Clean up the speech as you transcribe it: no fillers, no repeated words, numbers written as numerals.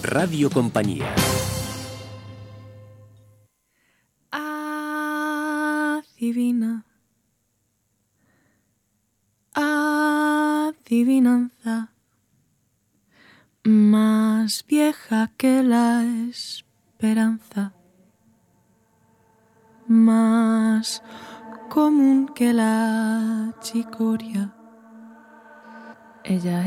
Radio Compañía. Adivina, adivinanza, más vieja que la esperanza, más común que la chicoria. Ella